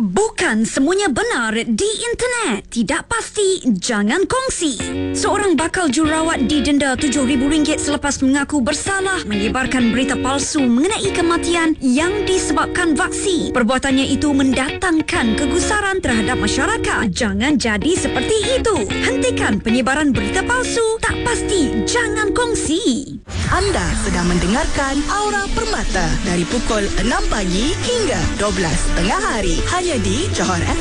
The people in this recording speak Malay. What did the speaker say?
Bukan semuanya benar di internet. Tidak pasti, jangan kongsi. Seorang bakal jururawat didenda RM7,000 selepas mengaku bersalah menyebarkan berita palsu mengenai kematian yang disebabkan vaksin. Perbuatannya itu mendatangkan kegusaran terhadap masyarakat. Jangan jadi seperti itu. Hentikan penyebaran berita palsu. Tak pasti, jangan kongsi. Anda sedang mendengarkan Aura Permata dari pukul 6 pagi hingga 12 tengah hari hanya di Johor